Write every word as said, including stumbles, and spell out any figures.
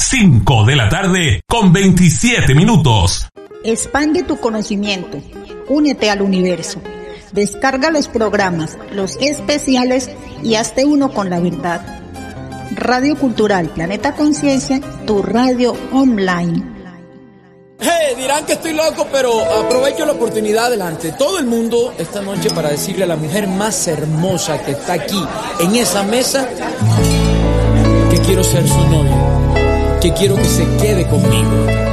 cinco de la tarde con veintisiete minutos. Expande tu conocimiento. Únete al universo. Descarga los programas, los especiales y hazte uno con la verdad. Radio Cultural Planeta Conciencia, tu radio online. Hey, dirán que estoy loco, pero aprovecho la oportunidad delante de todo el mundo esta noche para decirle a la mujer más hermosa que está aquí en esa mesa que quiero ser su novio, que quiero que se quede conmigo.